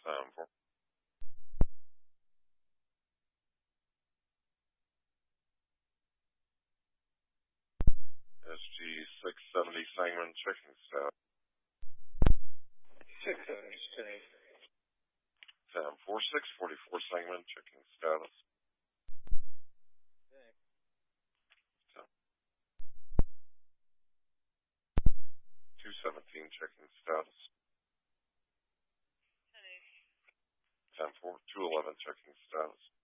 4. SG 670 Sangamon checking status. 670 steady. 4644 Sangamon checking status. 217 checking status. 10-4, 211 checking status.